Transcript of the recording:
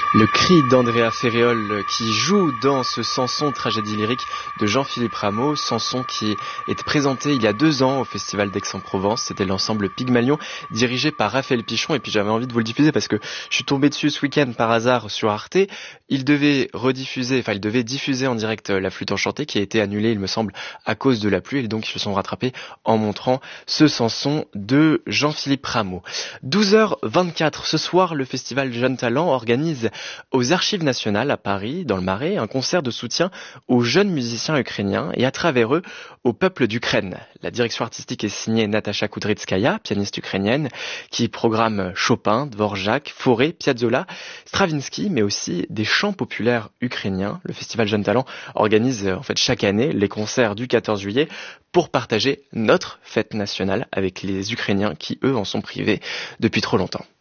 Le cri d'Andrea Ferréol qui joue dans ce Samson tragédie lyrique de Jean-Philippe Rameau, Samson qui est présenté il y a 2 ans au Festival d'Aix-en-Provence. C'était l'ensemble Pygmalion dirigé par Raphaël Pichon, et puis j'avais envie de vous le diffuser parce que je suis tombé dessus ce week-end par hasard sur Arte. Il devait diffuser en direct La Flûte enchantée qui a été annulée, il me semble, à cause de la pluie, et donc ils se sont rattrapés en montrant ce Samson de Jean-Philippe Rameau. 12h24 ce soir, le Festival Jeunes Talents organise aux Archives nationales à Paris, dans le Marais, un concert de soutien aux jeunes musiciens ukrainiens et à travers eux au peuple d'Ukraine. La direction artistique est signée Natasha Kudrytskaya, pianiste ukrainienne, qui programme Chopin, Dvorak, Fauré, Piazzolla, Stravinsky, mais aussi des chants populaires ukrainiens. Le Festival Jeunes Talents organise chaque année les concerts du 14 juillet pour partager notre fête nationale avec les Ukrainiens qui, eux, en sont privés depuis trop longtemps.